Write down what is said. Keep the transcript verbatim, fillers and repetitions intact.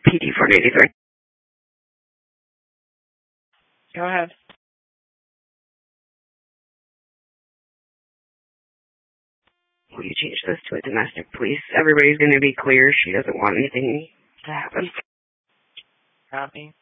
P D four eighty-three. Go ahead. Will you change this to a domestic, please? Everybody's going to be clear. She doesn't want anything to happen. Copy.